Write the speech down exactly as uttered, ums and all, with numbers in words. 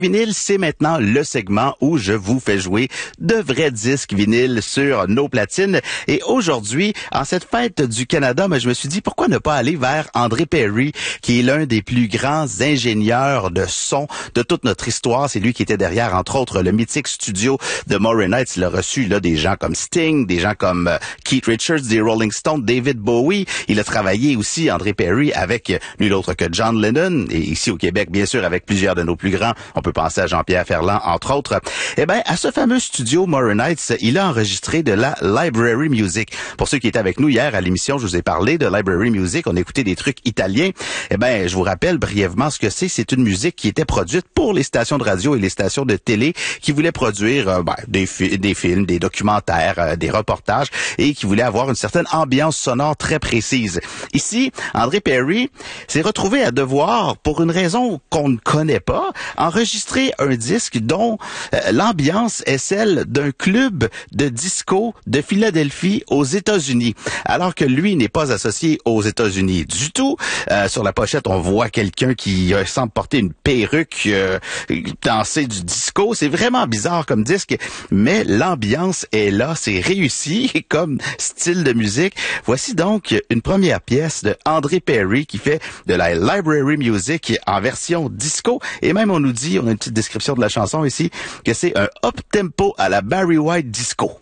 Vinyle, c'est maintenant le segment où je vous fais jouer de vrais disques vinyles sur nos platines. Et aujourd'hui, en cette fête du Canada, ben, je me suis dit, pourquoi ne pas aller vers André Perry, qui est l'un des plus grands ingénieurs de son de toute notre histoire. C'est lui qui était derrière, entre autres, le mythique studio de Moray Nights. Il a reçu là des gens comme Sting, des gens comme euh, Keith Richards, des Rolling Stones, David Bowie. Il a travaillé aussi, André Perry, avec nul autre que John Lennon. Et ici au Québec, bien sûr, avec plusieurs de nos plus grands. On peut penser à Jean-Pierre Ferland, entre autres. Eh ben, à ce fameux studio Moray Nights, il a enregistré de la library music. Pour ceux qui étaient avec nous hier à l'émission, je vous ai parlé de library music. On écoutait des trucs italiens. Eh ben, je vous rappelle brièvement ce que c'est. C'est une musique qui était produite pour les stations de radio et les stations de télé qui voulaient produire euh, ben, des, fi- des films, des documentaires, euh, des reportages et qui voulaient avoir une certaine ambiance sonore très précise. Ici, André Perry s'est retrouvé à devoir, pour une raison qu'on ne connaît pas, enregistrer un disque dont euh, l'ambiance est celle d'un club de disco de Philadelphie aux États-Unis, alors que lui n'est pas associé aux États-Unis du tout. Euh, sur la pochette, on voit quelqu'un qui euh, semble porter une perruque, euh, danser du disco. C'est vraiment bizarre comme disque, mais l'ambiance est là, c'est réussi comme style de musique. Voici donc une première pièce de André Perry qui fait de la library music en version disco, et même on nous dit, on a une petite description de la chanson ici, que c'est un up-tempo à la Barry White disco.